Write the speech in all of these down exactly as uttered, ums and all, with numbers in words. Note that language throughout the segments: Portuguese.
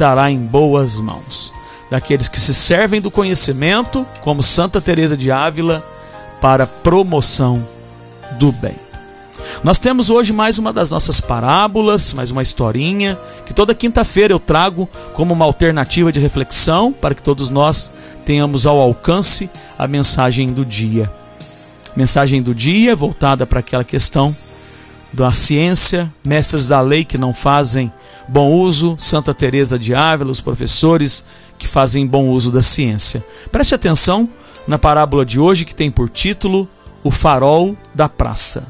estará em boas mãos, daqueles que se servem do conhecimento, como Santa Teresa de Ávila, para promoção do bem. Nós temos hoje mais uma das nossas parábolas, mais uma historinha, que toda quinta-feira eu trago como uma alternativa de reflexão, para que todos nós tenhamos ao alcance a mensagem do dia. Mensagem do dia voltada para aquela questão da ciência, mestres da lei que não fazem bom uso, Santa Teresa de Ávila, os professores que fazem bom uso da ciência. Preste atenção na parábola de hoje, que tem por título O Farol da Praça.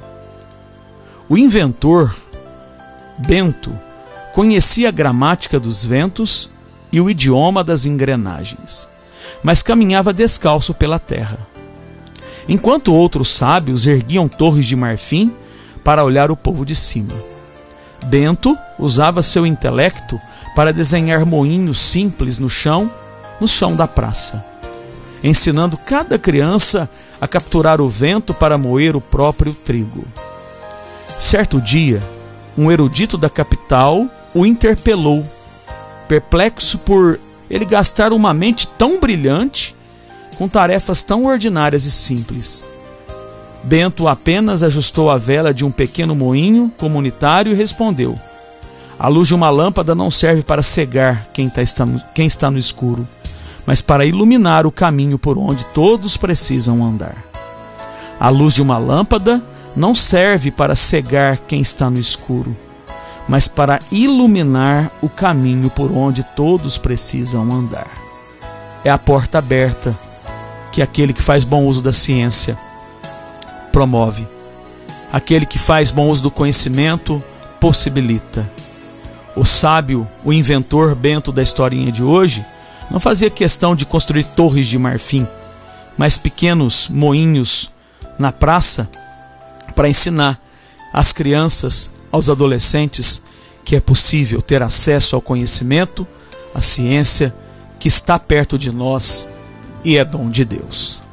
O inventor, Bento, conhecia a gramática dos ventos e o idioma das engrenagens, mas caminhava descalço pela terra. Enquanto outros sábios erguiam torres de marfim para olhar o povo de cima, Bento usava seu intelecto para desenhar moinhos simples no chão, no chão da praça, ensinando cada criança a capturar o vento para moer o próprio trigo. Certo dia, um erudito da capital o interpelou, perplexo por ele gastar uma mente tão brilhante com tarefas tão ordinárias e simples. Bento apenas ajustou a vela de um pequeno moinho comunitário e respondeu: a luz de uma lâmpada não serve para cegar quem está, quem está no escuro, mas para iluminar o caminho por onde todos precisam andar. A luz de uma lâmpada não serve para cegar quem está no escuro, mas para iluminar o caminho por onde todos precisam andar. É a porta aberta que aquele que faz bom uso da ciência promove. Aquele que faz bom uso do conhecimento possibilita. O sábio, o inventor Bento da historinha de hoje, não fazia questão de construir torres de marfim, mas pequenos moinhos na praça para ensinar às crianças, aos adolescentes, que é possível ter acesso ao conhecimento, à ciência, que está perto de nós e é dom de Deus.